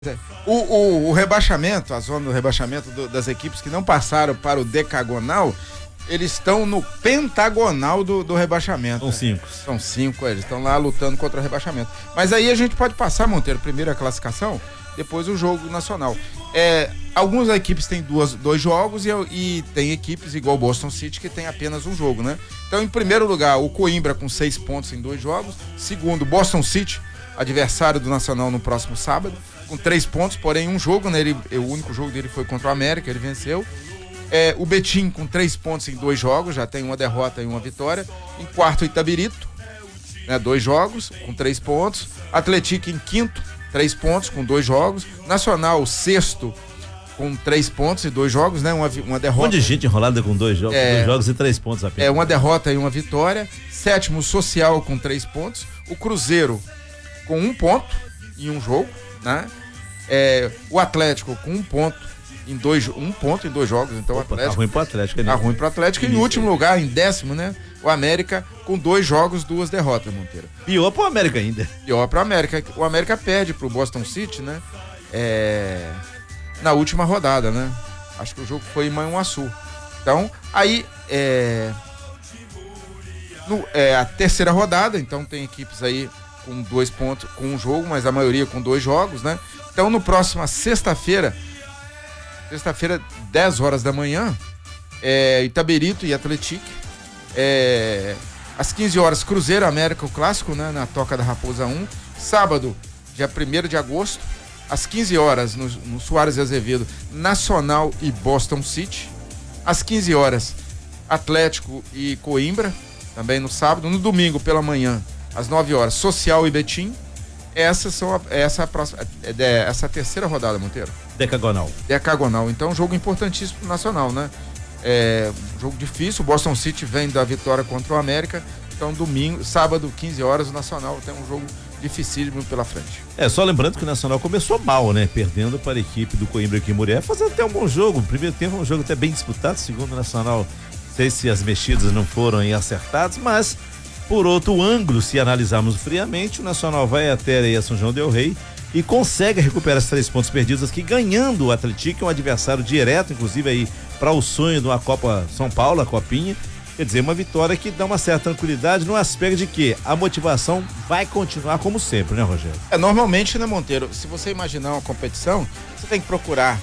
O rebaixamento, a zona do rebaixamento das equipes que não passaram para o decagonal, eles estão no pentagonal do rebaixamento. São cinco. São cinco, eles estão lá lutando contra o rebaixamento. Mas aí a gente pode passar, Monteiro, primeiro a classificação, depois o jogo nacional. Algumas equipes têm dois jogos e tem equipes igual o Boston City que tem apenas um jogo, né? Então, em primeiro lugar, o Coimbra com 6 pontos em 2 jogos. Segundo, Boston City, adversário do Nacional no próximo sábado, com 3 pontos, porém um jogo, né? O único jogo dele foi contra o América, ele venceu. O Betim com 3 pontos em 2 jogos, já tem uma derrota e uma vitória. Em quarto, Itabirito, né? 2 jogos, com 3 pontos. Atlético em quinto, 3 pontos, com 2 jogos. Nacional, sexto, com 3 pontos e 2 jogos, né? Uma derrota. Um monte de gente enrolada com 2 jogos, 2 jogos e 3 pontos apenas. Uma derrota e uma vitória. Sétimo, Social com 3 pontos. O Cruzeiro com 1 ponto em um jogo, né? O Atlético com 1 ponto em 2 jogos. Então, o Atlético. Tá ruim pro Atlético, né? Tá ruim pro Atlético. E em último lugar, em 10º, né? O América com 2 jogos, 2 derrotas, Monteiro. Pior pro América ainda. Pior pro América. O América perde pro Boston City, né? Na última rodada, né? Acho que o jogo foi em Manhuaçu. Então, aí a terceira rodada, então tem equipes aí com 2 pontos, com um jogo, mas a maioria com 2 jogos, né? Então, no próximo sexta-feira, 10 horas da manhã, Itabirito e Atlético. Às 15 horas, Cruzeiro, América, o clássico, né? Na Toca da Raposa 1. Sábado, dia 1º de agosto, às 15 horas, no Soares e Azevedo, Nacional e Boston City. Às 15 horas, Atlético e Coimbra, também no sábado. No domingo, pela manhã, às 9 horas, Social e Betim. Essa é a terceira rodada, Monteiro. Decagonal. Então, um jogo importantíssimo pro Nacional, né? Um jogo difícil. O Boston City vem da vitória contra o América. Então, sábado, 15 horas, o Nacional tem um jogo dificílimo pela frente. Só lembrando que o Nacional começou mal, né? Perdendo para a equipe do Coimbra aqui em Muriel, fazendo até um bom jogo. No primeiro tempo, um jogo até bem disputado. Segundo, o Nacional, não sei se as mexidas não foram aí acertadas, mas por outro ângulo, se analisarmos friamente, o Nacional vai até aí a São João del Rei e consegue recuperar esses 3 pontos perdidos aqui, ganhando o Atlético, um adversário direto, inclusive aí para o sonho de uma Copa São Paulo, a Copinha. Quer dizer, uma vitória que dá uma certa tranquilidade no aspecto de que a motivação vai continuar como sempre, né, Rogério? Normalmente, né, Monteiro, se você imaginar uma competição, você tem que procurar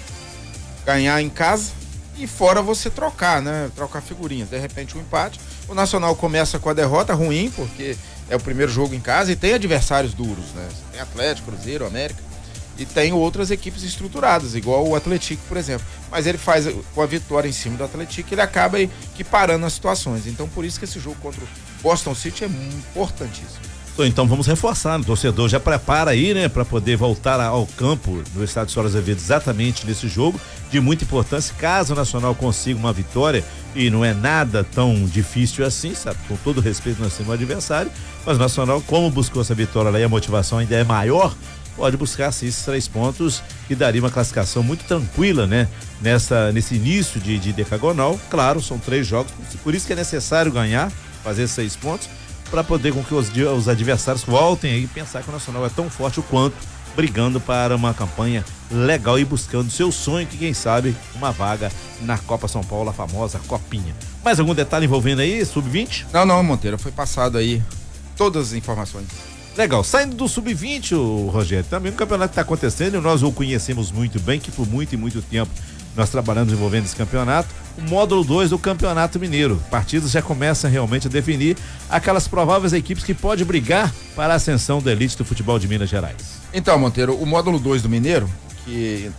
ganhar em casa e fora você trocar, né? Trocar figurinhas. De repente, um empate. O Nacional começa com a derrota ruim, porque é o primeiro jogo em casa e tem adversários duros, né? Tem Atlético, Cruzeiro, América e tem outras equipes estruturadas, igual o Atlético, por exemplo. Mas ele faz, com a vitória em cima do Atlético, ele acaba equiparando as situações. Então, por isso que esse jogo contra o Boston City é importantíssimo. Então vamos reforçar, o torcedor já prepara aí, né, para poder voltar ao campo do estádio Soares Azevedo exatamente nesse jogo, de muita importância, caso o Nacional consiga uma vitória, e não é nada tão difícil assim, sabe, com todo respeito nós temos um adversário, mas o Nacional, como buscou essa vitória lá e a motivação ainda é maior, pode buscar sim esses 3 pontos que daria uma classificação muito tranquila, né, nesse início de decagonal. Claro, são 3 jogos, por isso que é necessário ganhar, fazer 6 pontos, para poder com que os adversários voltem aí e pensar que o Nacional é tão forte o quanto, brigando para uma campanha legal e buscando seu sonho, que quem sabe uma vaga na Copa São Paulo, a famosa Copinha. Mais algum detalhe envolvendo aí, Sub-20? Não, Monteiro, foi passado aí todas as informações. Legal, saindo do Sub-20, Rogério, também um campeonato que está acontecendo e nós o conhecemos muito bem, que por muito e muito tempo nós trabalhamos envolvendo esse campeonato, o módulo 2 do Campeonato Mineiro. Partidas já começam realmente a definir aquelas prováveis equipes que podem brigar para a ascensão da elite do futebol de Minas Gerais. Então, Monteiro, o módulo 2 do Mineiro, que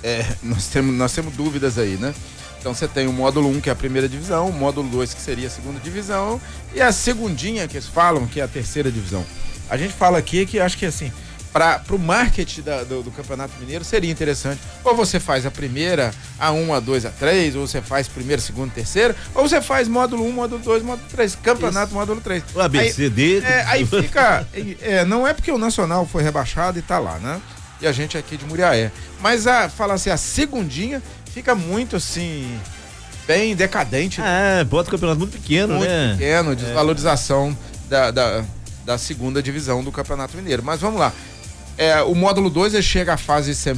nós temos dúvidas aí, né? Então você tem o módulo 1, que é a primeira divisão, o módulo 2, que seria a segunda divisão, e a segundinha, que eles falam, que é a terceira divisão. A gente fala aqui que acho que assim, para o marketing do Campeonato Mineiro seria interessante. Ou você faz a primeira, A1, A2, A3, ou você faz primeira, segunda, terceira, ou você faz módulo 1, módulo 2, módulo 3, campeonato, isso. Módulo 3. O ABCD. Aí fica. Não é porque o Nacional foi rebaixado e tá lá, né? E a gente aqui de Muriaé. Mas fala assim, a segundinha fica muito assim, bem decadente. Bota o campeonato muito pequeno, muito né? Muito pequeno, desvalorização da segunda divisão do Campeonato Mineiro. Mas vamos lá. O módulo 2 chega à fase